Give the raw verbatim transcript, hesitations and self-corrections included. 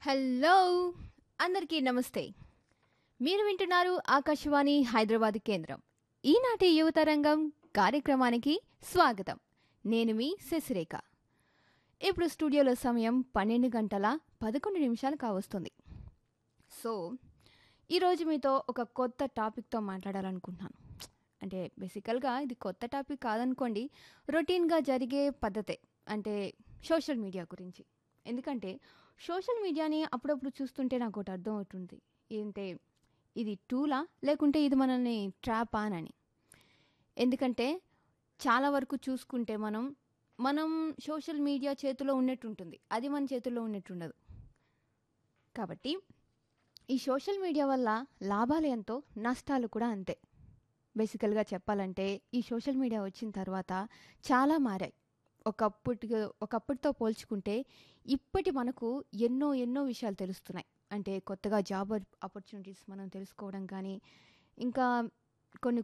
Hello అందరికీ నమస్తే. మీరు వింటున్నారు ఆకాశవాణి హైదరాబాద్ కేంద్రం. ఈనాటి యువతరంగం కార్యక్రమానికి స్వాగతం. నేను మీ శశిరేఖ. ఇప్పుడు స్టూడియోలో సమయం పన్నెండు గంటల పదకొండు నిమిషాలు కావస్తుంది. సో ఈరోజు మీతో ఒక కొత్త టాపిక్తో మాట్లాడాలనుకుంటున్నాను. అంటే బేసికల్గా ఇది కొత్త టాపిక్ కాదనుకోండి, రొటీన్గా జరిగే పద్ధతే, అంటే సోషల్ మీడియా గురించి. ఎందుకంటే సోషల్ మీడియాని అప్పుడప్పుడు చూస్తుంటే నాకు ఒకటి అర్థం అవుతుంది. ఏంటంటే ఇది టూలా లేకుంటే ఇది మనల్ని ట్రాపా అని. ఎందుకంటే చాలా వరకు చూసుకుంటే మనం మనం సోషల్ మీడియా చేతిలో ఉన్నట్టుంటుంది, అది మన చేతుల్లో ఉన్నట్టుండదు. కాబట్టి ఈ సోషల్ మీడియా వల్ల లాభాలు ఎంతో, నష్టాలు కూడా అంతే. బేసికల్గా చెప్పాలంటే ఈ సోషల్ మీడియా వచ్చిన తర్వాత చాలా మారాయి. ఒకప్పటి ఒకప్పటితో పోల్చుకుంటే ఇప్పటి మనకు ఎన్నో ఎన్నో విషయాలు తెలుస్తున్నాయి. అంటే కొత్తగా జాబ్ ఆపర్చునిటీస్ మనం తెలుసుకోవడం కానీ, ఇంకా కొన్ని